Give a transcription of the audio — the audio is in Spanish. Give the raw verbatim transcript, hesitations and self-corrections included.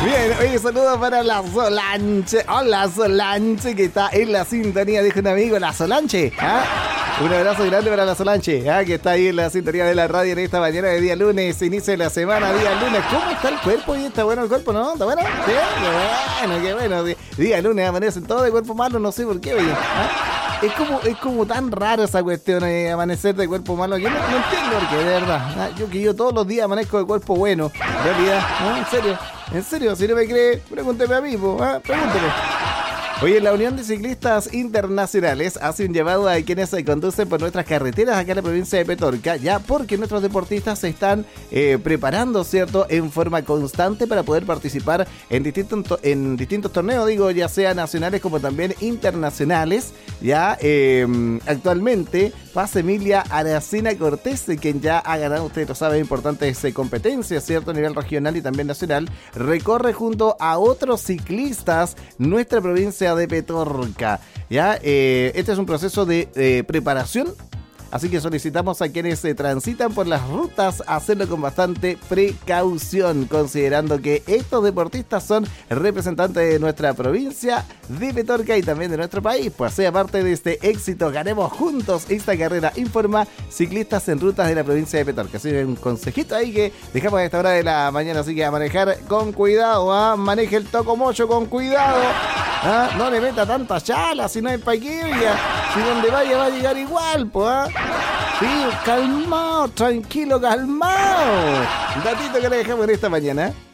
Bien, oye, saludos para la Solanche. Hola, Solanche, que está en la sintonía, dijo un amigo, la Solanche. ¿Ah? Un abrazo grande para la Solanche, ¿ah? Que está ahí en la sintonía de la radio en esta mañana de día lunes, inicio de la semana, día lunes. ¿Cómo está el cuerpo? ¿Y está bueno el cuerpo, no? ¿Está bueno? Sí, qué bueno, qué bueno. Día lunes amanecen todos de cuerpo malo, no sé por qué, oye. ¿Ah? Es como, es como tan raro esa cuestión de amanecer de cuerpo malo. Yo no, no entiendo por qué, de verdad. ¿Ah? Yo que yo todos los días amanezco de cuerpo bueno, en realidad, ¿no? En serio. En serio, si no me cree, pregúnteme a mí, ¿eh? Pregúnteme. Oye, la Unión de Ciclistas Internacionales hace un llamado a quienes se conducen por nuestras carreteras acá en la provincia de Petorca, ya porque nuestros deportistas se están eh, preparando, ¿cierto?, en forma constante para poder participar en distintos, en distintos torneos, digo, ya sea nacionales como también internacionales. Ya eh, actualmente pasa Emilia Aracena Cortés, quien ya ha ganado, ustedes lo saben, importantes eh, competencias, ¿cierto?, a nivel regional y también nacional. Recorre junto a otros ciclistas nuestra provincia de Petorca. Ya, eh, este es un proceso de eh, preparación, así que solicitamos a quienes se transitan por las rutas hacerlo con bastante precaución, considerando que estos deportistas son representantes de nuestra provincia de Petorca y también de nuestro país. Pues sea parte de este éxito, ganemos juntos esta carrera, informa Ciclistas en Rutas de la provincia de Petorca. Así que un consejito ahí que dejamos a esta hora de la mañana, así que a manejar con cuidado, ¿ah? Maneje el tocomocho con cuidado, ¿ah? No le meta tanta chala, si no hay pa' qué, oiga. Si donde vaya va a llegar igual, pues, ¿ah? Sí, calmado, tranquilo, calmado. Datito que le dejamos en esta mañana.